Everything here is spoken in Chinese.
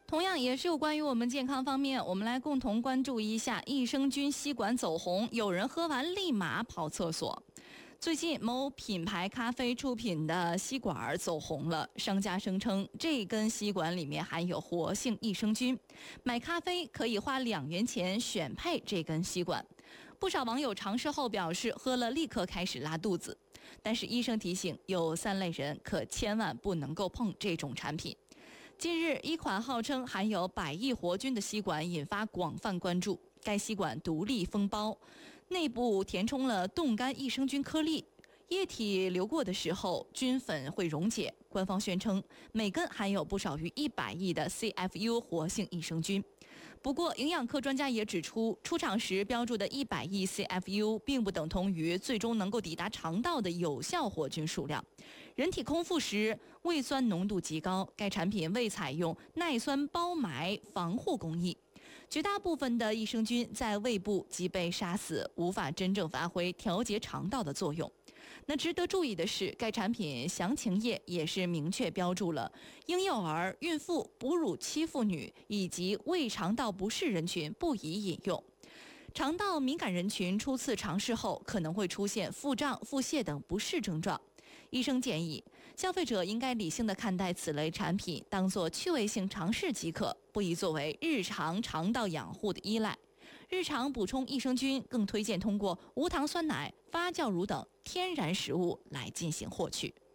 同样也是有关于我们健康方面，我们来共同关注一下益生菌吸管走红，有人喝完立马跑厕所。最近某品牌咖啡出品的吸管走红了，商家声称这根吸管里面含有活性益生菌，买咖啡可以花2元钱选配这根吸管。不少网友尝试后表示，喝了立刻开始拉肚子。但是医生提醒，有3类人可千万不能够碰这种产品。近日，一款号称含有100亿活菌的吸管引发广泛关注。该吸管独立封包，内部填充了冻干益生菌颗粒，液体流过的时候，菌粉会溶解。官方宣称，每根含有不少于100亿的 CFU 活性益生菌。不过，营养科专家也指出，出厂时标注的100亿 CFU 并不等同于最终能够抵达肠道的有效活菌数量。人体空腹时，胃酸浓度极高，该产品未采用耐酸包埋防护工艺。绝大部分的益生菌在胃部即被杀死，无法真正发挥调节肠道的作用。那值得注意的是，该产品详情页也是明确标注了婴幼儿、孕妇、哺乳期妇女以及胃肠道不适人群不宜饮用。肠道敏感人群初次尝试后可能会出现腹胀、腹泻等不适症状。医生建议，消费者应该理性地看待此类产品，当作趣味性尝试即可，不宜作为日常肠道养护的依赖。日常补充益生菌更推荐通过无糖酸奶、发酵乳等天然食物来进行获取。